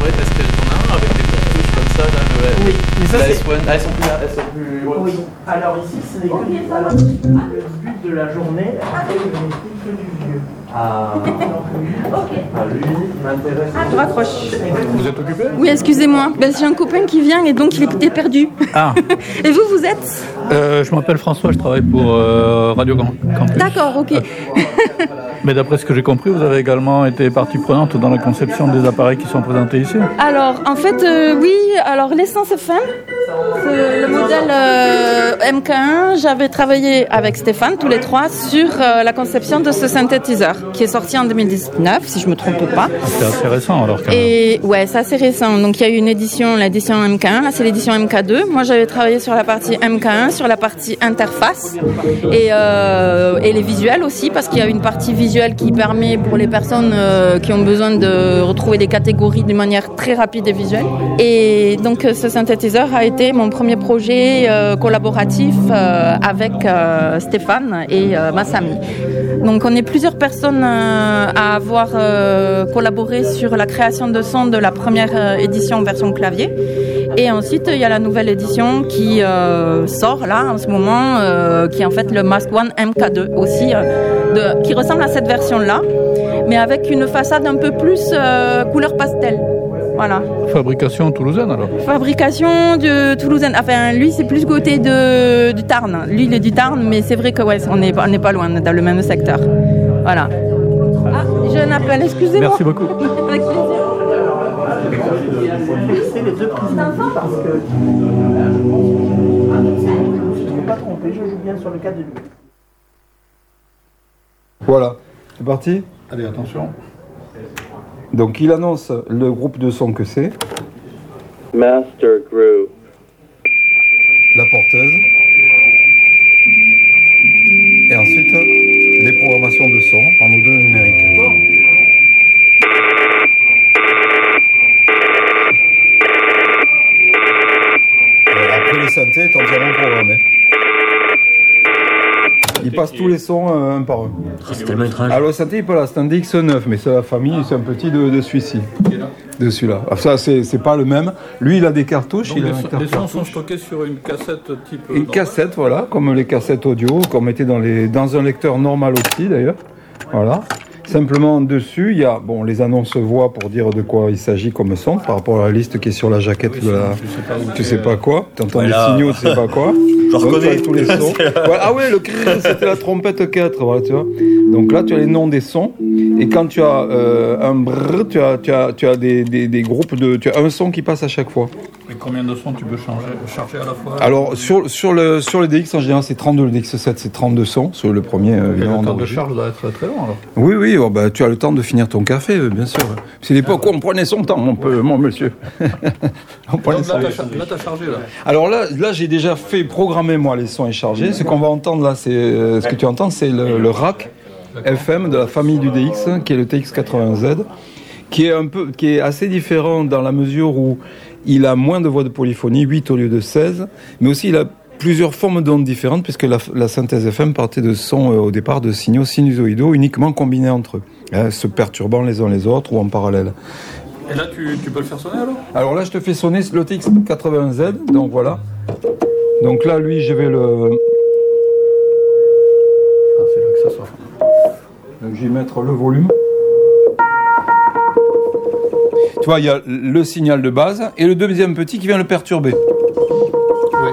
Ouais, parce que t'en as un avec des petites touches comme ça, là, le Oui, mais ça la c'est... S1. Ah, elles sont plus là, elles sont plus hautes. Oui, alors ici, c'est le but de la journée, c'est que du vieux. Ah, lui, il m'intéresse. Je raccroche. Vous êtes occupé? Oui, excusez-moi. J'ai un copain qui vient et donc il était perdu. Ah. Et vous êtes? Je m'appelle François, je travaille pour Radio Campus. D'accord, ok. Mais d'après ce que j'ai compris, vous avez également été partie prenante dans la conception des appareils qui sont présentés ici. Alors, en fait, oui. Alors, l'essence FM, c'est le modèle MK1. J'avais travaillé avec Stéphane, tous les trois, sur la conception de ce synthétiseur, qui est sorti en 2019, si je me trompe pas. C'est assez récent, alors. Quand même. Et ouais, c'est assez récent. Donc, il y a eu une édition, l'édition MK1. Là, c'est l'édition MK2. Moi, j'avais travaillé sur la partie MK1, sur la partie interface et les visuels aussi, parce qu'il y a une partie visuelle qui permet pour les personnes qui ont besoin de retrouver des catégories de manière très rapide et visuelle. Et donc ce synthétiseur a été mon premier projet collaboratif avec Stéphane et Massami. Donc on est plusieurs personnes à avoir collaboré sur la création de son de la première édition version clavier. Et ensuite, il y a la nouvelle édition qui sort là en ce moment, qui est en fait le Mask One MK2 aussi, qui ressemble à cette version-là, mais avec une façade un peu plus couleur pastel. Voilà. Fabrication toulousaine alors? Fabrication de toulousaine. Enfin, lui, c'est plus côté du Tarn. Lui, il est du Tarn, mais c'est vrai que ouais, on n'est pas loin, dans le même secteur. Voilà. Ah, j'ai un appel, excusez-moi. Merci beaucoup. Avec plaisir. C'est les deux prises parce que je ne me suis pas trompé, je joue bien sur le cas de lui. Voilà, c'est parti. Allez, attention. Donc il annonce le groupe de son que c'est. Master Group. La porteuse. Et ensuite, les programmations de son en module numérique. Après le synthé est entièrement programmé. Il passe tous les sons un par un. C'est tellement étrange. Alors le synthé il est pas là, c'est un DX9, mais c'est la famille, c'est un petit de celui-ci. De celui-là. Alors ça c'est pas le même. Lui il a des cartouches. Donc les sons sont stockés sur une cassette type. Une cassette, voilà, comme les cassettes audio qu'on mettait dans un lecteur normal aussi d'ailleurs. Voilà. Simplement dessus, il y a les annonces voix pour dire de quoi il s'agit comme son par rapport à la liste qui est sur la jaquette de la. Tu sais pas quoi. Tu entends des signaux, tu sais pas quoi. Je reconnais tous les sons. Voilà. Ah ouais, le crrr, c'était la trompette 4, voilà, tu vois. Donc là, tu as les noms des sons. Et quand tu as un brrr, tu as des groupes de. Tu as un son qui passe à chaque fois. Et combien de sons tu peux charger à la fois? Alors, sur le DX, en général, c'est 32. Le DX7, c'est 32 sons. Sur le premier, évidemment. Le temps de charge doit être très long, alors. Oui, tu as le temps de finir ton café, bien sûr. C'est l'époque où on prenait son temps, mon monsieur. Là, t'as chargé, là. Alors là, j'ai déjà fait programmer, moi, les sons et chargés. Ce qu'on va entendre, là, ce que tu entends, c'est le rack FM de la famille du DX, qui est le TX80Z, qui est assez différent dans la mesure où il a moins de voix de polyphonie, 8 au lieu de 16, mais aussi il a plusieurs formes d'ondes différentes, puisque la synthèse FM partait de sons au départ de signaux sinusoïdaux uniquement combinés entre eux, se perturbant les uns les autres ou en parallèle. Et là, tu peux le faire sonner alors? Alors là, je te fais sonner le TX80Z, donc voilà. Donc là, lui, je vais le... Ah, c'est là que ça sort. Donc je vais mettre le volume. Tu vois, il y a le signal de base et le deuxième petit qui vient le perturber. Oui.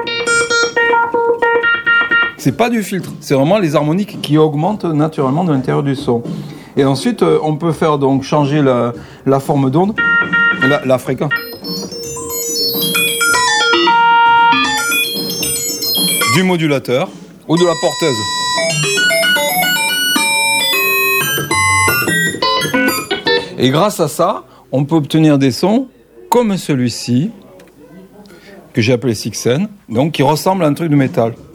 C'est pas du filtre, c'est vraiment les harmoniques qui augmentent naturellement de l'intérieur du son. Et ensuite, on peut faire donc changer la forme d'onde, la fréquence. Du modulateur ou de la porteuse. Et grâce à ça, on peut obtenir des sons comme celui-ci, que j'ai appelé Sixen, donc qui ressemble à un truc de métal.